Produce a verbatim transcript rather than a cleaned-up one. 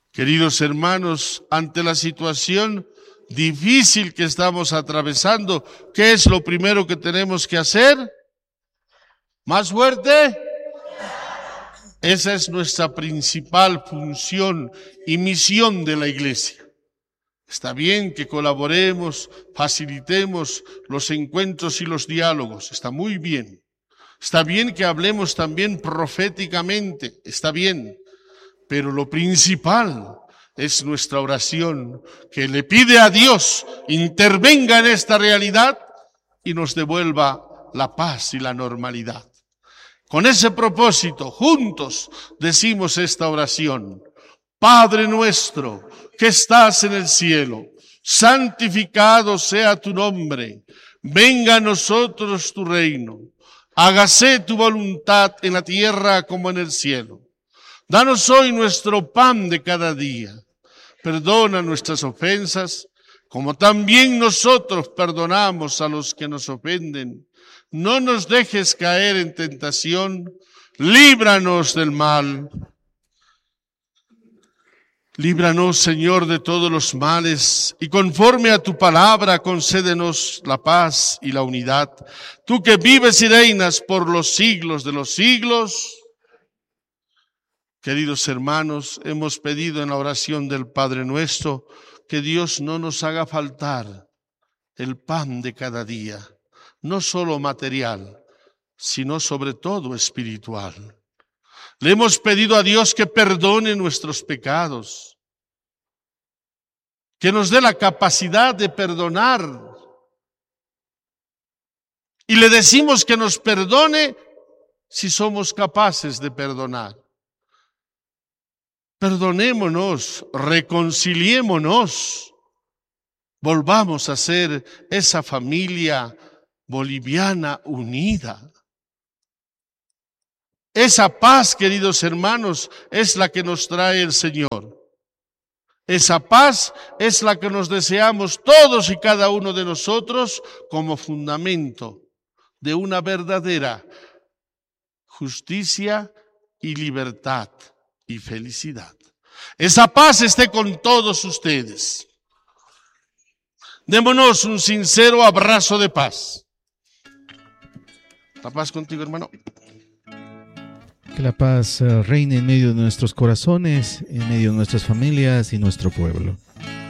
Queridos hermanos, ante la situación difícil que estamos atravesando, ¿qué es lo primero que tenemos que hacer? ¿Más fuerte? Esa es nuestra principal función y misión de la iglesia. Está bien que colaboremos, facilitemos los encuentros y los diálogos, está muy bien. Está bien que hablemos también proféticamente, está bien. Pero lo principal es nuestra oración, que le pide a Dios intervenga en esta realidad y nos devuelva la paz y la normalidad. Con ese propósito, juntos decimos esta oración. Padre nuestro que estás en el cielo, santificado sea tu nombre. Venga a nosotros tu reino. Hágase tu voluntad en la tierra como en el cielo. Danos hoy nuestro pan de cada día. Perdona nuestras ofensas, como también nosotros perdonamos a los que nos ofenden. No nos dejes caer en tentación, líbranos del mal. Líbranos, Señor, de todos los males, y conforme a tu palabra, concédenos la paz y la unidad. Tú que vives y reinas por los siglos de los siglos. Queridos hermanos, hemos pedido en la oración del Padre Nuestro que Dios no nos haga faltar el pan de cada día, no solo material, sino sobre todo espiritual. Le hemos pedido a Dios que perdone nuestros pecados, que nos dé la capacidad de perdonar. Y le decimos que nos perdone si somos capaces de perdonar. Perdonémonos, reconciliémonos, volvamos a ser esa familia boliviana unida. Esa paz, queridos hermanos, es la que nos trae el Señor. Esa paz es la que nos deseamos todos y cada uno de nosotros como fundamento de una verdadera justicia y libertad y felicidad. Esa paz esté con todos ustedes. Démonos un sincero abrazo de paz. La paz contigo, hermano. Que la paz uh, reine en medio de nuestros corazones, en medio de nuestras familias y nuestro pueblo.